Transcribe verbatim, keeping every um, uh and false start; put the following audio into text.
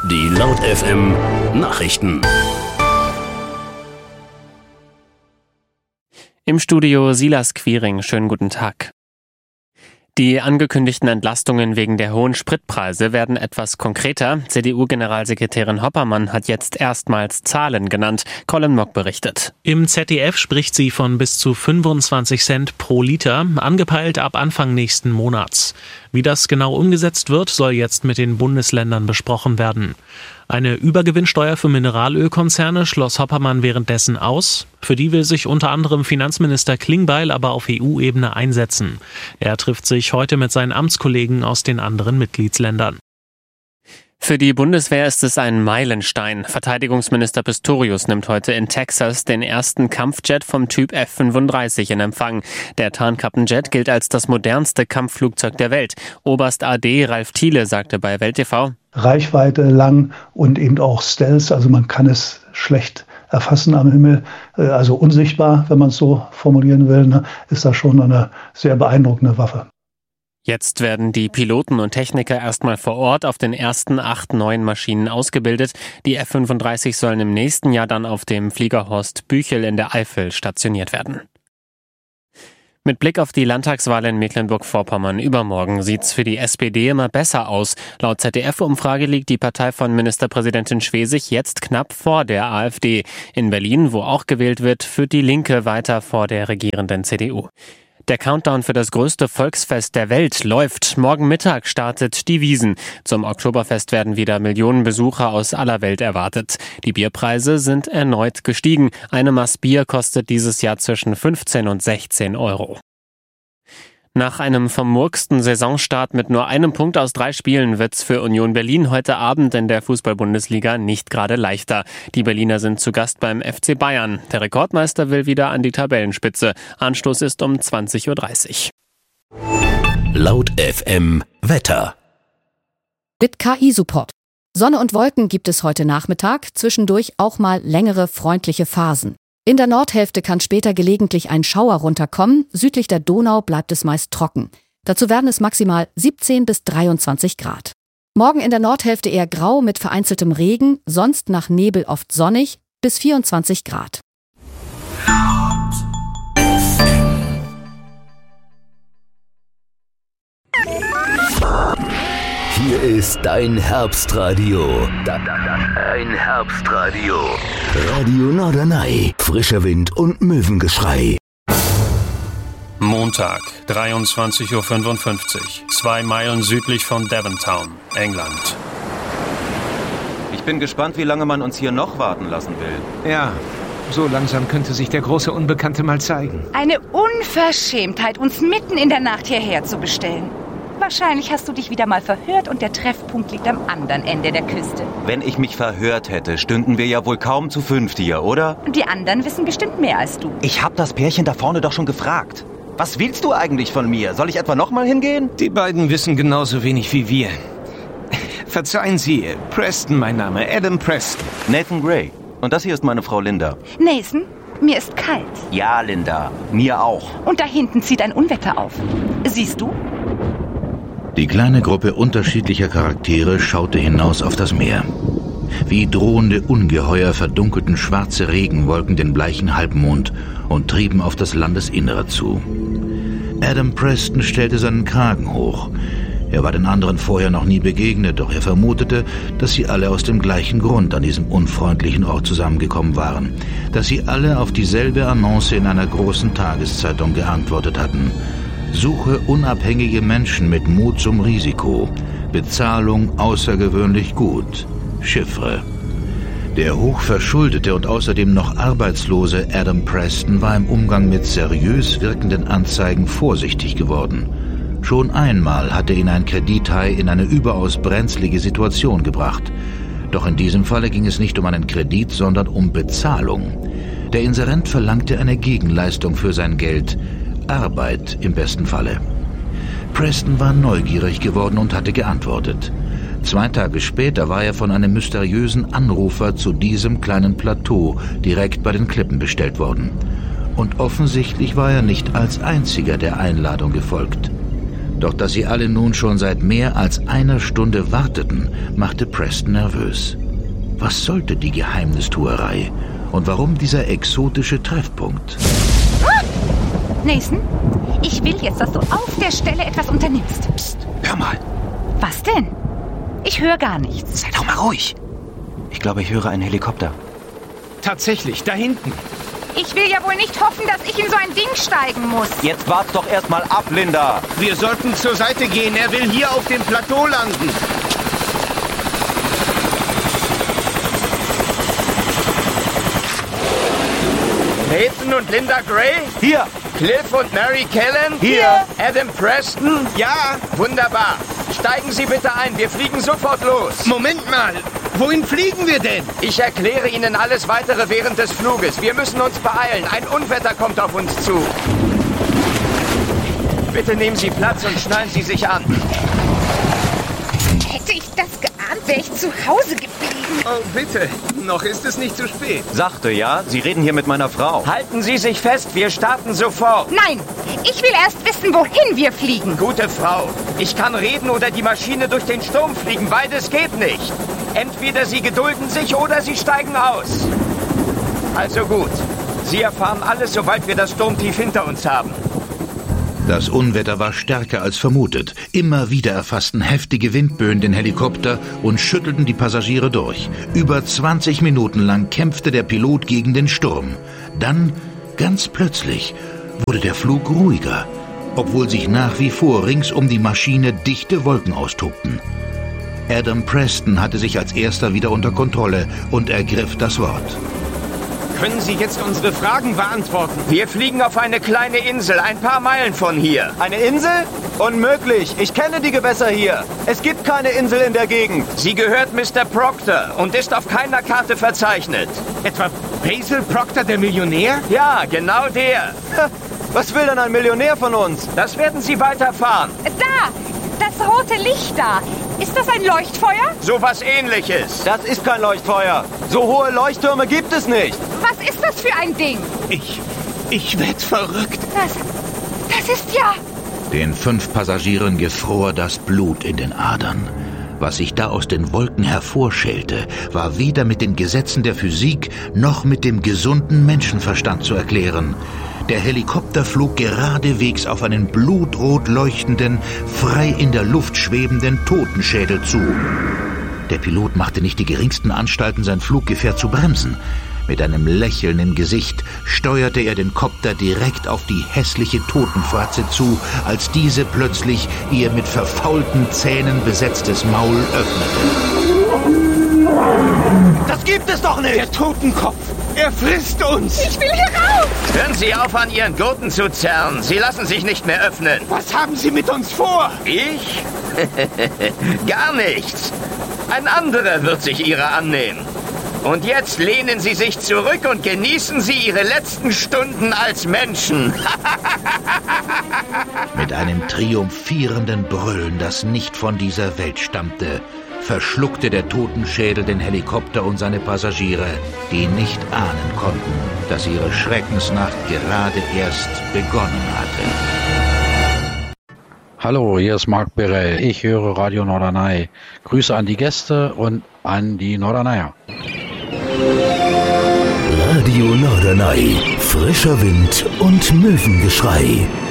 Die Laut F M Nachrichten. Im Studio Silas Quiring. Schönen guten Tag. Die angekündigten Entlastungen wegen der hohen Spritpreise werden etwas konkreter. C D U-Generalsekretärin Hoppermann hat jetzt erstmals Zahlen genannt. Colin Mock berichtet. Im Z D F spricht sie von bis zu fünfundzwanzig Cent pro Liter, angepeilt ab Anfang nächsten Monats. Wie das genau umgesetzt wird, soll jetzt mit den Bundesländern besprochen werden. Eine Übergewinnsteuer für Mineralölkonzerne schloss Hoppermann währenddessen aus. Für die will sich unter anderem Finanzminister Klingbeil aber auf E U-Ebene einsetzen. Er trifft sich heute mit seinen Amtskollegen aus den anderen Mitgliedsländern. Für die Bundeswehr ist es ein Meilenstein. Verteidigungsminister Pistorius nimmt heute in Texas den ersten Kampfjet vom Typ F fünfunddreißig in Empfang. Der Tarnkappenjet gilt als das modernste Kampfflugzeug der Welt. Oberst A D Ralf Thiele sagte bei Welt T V: Reichweite lang und eben auch Stealth, also man kann es schlecht erfassen am Himmel, also unsichtbar, wenn man es so formulieren will, ne, ist das schon eine sehr beeindruckende Waffe. Jetzt werden die Piloten und Techniker erstmal vor Ort auf den ersten acht neuen Maschinen ausgebildet. Die F fünfunddreißig sollen im nächsten Jahr dann auf dem Flieger Horst Büchel in der Eifel stationiert werden. Mit Blick auf die Landtagswahl in Mecklenburg-Vorpommern übermorgen sieht's für die S P D immer besser aus. Laut Z D F-Umfrage liegt die Partei von Ministerpräsidentin Schwesig jetzt knapp vor der AfD. In Berlin, wo auch gewählt wird, führt die Linke weiter vor der regierenden C D U. Der Countdown für das größte Volksfest der Welt läuft. Morgen Mittag startet die Wiesn. Zum Oktoberfest werden wieder Millionen Besucher aus aller Welt erwartet. Die Bierpreise sind erneut gestiegen. Eine Maß Bier kostet dieses Jahr zwischen fünfzehn und sechzehn Euro. Nach einem vermurksten Saisonstart mit nur einem Punkt aus drei Spielen wird's für Union Berlin heute Abend in der Fußball-Bundesliga nicht gerade leichter. Die Berliner sind zu Gast beim F C Bayern. Der Rekordmeister will wieder an die Tabellenspitze. Anstoß ist um zwanzig Uhr dreißig. Laut F M Wetter. Mit K I-Support. Sonne und Wolken gibt es heute Nachmittag, zwischendurch auch mal längere freundliche Phasen. In der Nordhälfte kann später gelegentlich ein Schauer runterkommen, südlich der Donau bleibt es meist trocken. Dazu werden es maximal siebzehn bis dreiundzwanzig Grad. Morgen in der Nordhälfte eher grau mit vereinzeltem Regen, sonst nach Nebel oft sonnig, bis vierundzwanzig Grad. Hier ist dein Herbstradio. Dein Herbstradio. Radio Norderney. Frischer Wind und Möwengeschrei. Montag, dreiundzwanzig Uhr fünfundfünfzig. Zwei Meilen südlich von Devontown, England. Ich bin gespannt, wie lange man uns hier noch warten lassen will. Ja, so langsam könnte sich der große Unbekannte mal zeigen. Eine Unverschämtheit, uns mitten in der Nacht hierher zu bestellen. Wahrscheinlich hast du dich wieder mal verhört und der Treffpunkt liegt am anderen Ende der Küste. Wenn ich mich verhört hätte, stünden wir ja wohl kaum zu fünft hier, oder? Die anderen wissen bestimmt mehr als du. Ich hab das Pärchen da vorne doch schon gefragt. Was willst du eigentlich von mir? Soll ich etwa nochmal hingehen? Die beiden wissen genauso wenig wie wir. Verzeihen Sie, Preston mein Name, Adam Preston. Nathan Gray. Und das hier ist meine Frau Linda. Nathan, mir ist kalt. Ja, Linda, mir auch. Und da hinten zieht ein Unwetter auf. Siehst du? Die kleine Gruppe unterschiedlicher Charaktere schaute hinaus auf das Meer. Wie drohende Ungeheuer verdunkelten schwarze Regenwolken den bleichen Halbmond und trieben auf das Landesinnere zu. Adam Preston stellte seinen Kragen hoch. Er war den anderen vorher noch nie begegnet, doch er vermutete, dass sie alle aus dem gleichen Grund an diesem unfreundlichen Ort zusammengekommen waren, dass sie alle auf dieselbe Annonce in einer großen Tageszeitung geantwortet hatten. Suche unabhängige Menschen mit Mut zum Risiko. Bezahlung außergewöhnlich gut. Chiffre. Der hochverschuldete und außerdem noch arbeitslose Adam Preston war im Umgang mit seriös wirkenden Anzeigen vorsichtig geworden. Schon einmal hatte ihn ein Kredithai in eine überaus brenzlige Situation gebracht. Doch in diesem Falle ging es nicht um einen Kredit, sondern um Bezahlung. Der Inserent verlangte eine Gegenleistung für sein Geld. Arbeit im besten Falle. Preston war neugierig geworden und hatte geantwortet. Zwei Tage später war er von einem mysteriösen Anrufer zu diesem kleinen Plateau direkt bei den Klippen bestellt worden. Und offensichtlich war er nicht als einziger der Einladung gefolgt. Doch dass sie alle nun schon seit mehr als einer Stunde warteten, machte Preston nervös. Was sollte die Geheimnistuerei? Und warum dieser exotische Treffpunkt? Ah! Nathan, ich will jetzt, dass du auf der Stelle etwas unternimmst. Psst, hör mal. Was denn? Ich höre gar nichts. Sei doch mal ruhig. Ich glaube, ich höre einen Helikopter. Tatsächlich, da hinten. Ich will ja wohl nicht hoffen, dass ich in so ein Ding steigen muss. Jetzt wart doch erstmal ab, Linda. Wir sollten zur Seite gehen. Er will hier auf dem Plateau landen. Nathan und Linda Gray? Hier. Cliff und Mary Kellen? Hier. Adam Preston? Ja. Wunderbar. Steigen Sie bitte ein. Wir fliegen sofort los. Moment mal. Wohin fliegen wir denn? Ich erkläre Ihnen alles Weitere während des Fluges. Wir müssen uns beeilen. Ein Unwetter kommt auf uns zu. Bitte nehmen Sie Platz und schnallen Sie sich an. Hätte ich das geahnt, wäre ich zu Hause geblieben. Oh, bitte. Noch ist es nicht zu spät. Sachte, ja? Sie reden hier mit meiner Frau. Halten Sie sich fest. Wir starten sofort. Nein, ich will erst wissen, wohin wir fliegen. Gute Frau. Ich kann reden oder die Maschine durch den Sturm fliegen. Beides geht nicht. Entweder Sie gedulden sich oder Sie steigen aus. Also gut. Sie erfahren alles, sobald wir das Sturmtief hinter uns haben. Das Unwetter war stärker als vermutet. Immer wieder erfassten heftige Windböen den Helikopter und schüttelten die Passagiere durch. Über zwanzig Minuten lang kämpfte der Pilot gegen den Sturm. Dann, ganz plötzlich, wurde der Flug ruhiger, obwohl sich nach wie vor rings um die Maschine dichte Wolken austobten. Adam Preston hatte sich als erster wieder unter Kontrolle und ergriff das Wort. Können Sie jetzt unsere Fragen beantworten? Wir fliegen auf eine kleine Insel, ein paar Meilen von hier. Eine Insel? Unmöglich. Ich kenne die Gewässer hier. Es gibt keine Insel in der Gegend. Sie gehört Mister Proctor und ist auf keiner Karte verzeichnet. Etwa Basil Proctor, der Millionär? Ja, genau der. Was will denn ein Millionär von uns? Das werden Sie weiterfahren. Da! Das rote Licht da. Ist das ein Leuchtfeuer? Sowas Ähnliches. Das ist kein Leuchtfeuer. So hohe Leuchttürme gibt es nicht. Was ist das für ein Ding? Ich... ich werd verrückt. Das... das ist ja... Den fünf Passagieren gefror das Blut in den Adern. Was sich da aus den Wolken hervorschälte, war weder mit den Gesetzen der Physik noch mit dem gesunden Menschenverstand zu erklären. Der Helikopter flog geradewegs auf einen blutrot leuchtenden, frei in der Luft schwebenden Totenschädel zu. Der Pilot machte nicht die geringsten Anstalten, sein Fluggefährt zu bremsen. Mit einem Lächeln im Gesicht steuerte er den Kopter direkt auf die hässliche Totenfratze zu, als diese plötzlich ihr mit verfaulten Zähnen besetztes Maul öffnete. Das gibt es doch nicht! Der Totenkopf! Er frisst uns! Ich will hier raus! Hören Sie auf, an Ihren Gurten zu zerren. Sie lassen sich nicht mehr öffnen. Was haben Sie mit uns vor? Ich? Gar nichts. Ein anderer wird sich Ihrer annehmen. Und jetzt lehnen Sie sich zurück und genießen Sie Ihre letzten Stunden als Menschen. Mit einem triumphierenden Brüllen, das nicht von dieser Welt stammte, verschluckte der Totenschädel den Helikopter und seine Passagiere, die nicht ahnen konnten, dass ihre Schreckensnacht gerade erst begonnen hatte. Hallo, hier ist Marc Birell. Ich höre Radio Norderney. Grüße an die Gäste und an die Norderneyer. Radio Norderney. Frischer Wind und Möwengeschrei.